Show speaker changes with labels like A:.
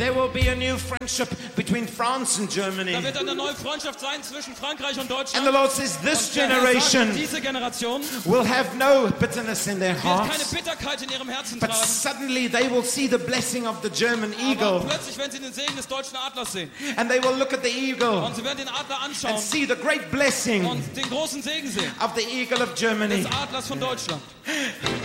A: There will be a new friendship between France and Germany.
B: Da wird eine neue Freundschaft sein zwischen Frankreich und Deutschland.
A: And the Lord says this
B: Und der Herr sagt,
A: generation
B: diese Generation
A: will have no bitterness in their
B: wird keine
A: hearts.
B: Bitterkeit in ihrem Herzen
A: But
B: tragen.
A: suddenly they will see the blessing of the German
B: Aber
A: eagle.
B: plötzlich werden sie den Segen des deutschen Adlers sehen.
A: And they will look at the eagle
B: Und sie werden den Adler anschauen
A: and see the great blessing
B: und den großen Segen sehen
A: of the eagle of Germany.
B: des Adlers von Deutschland.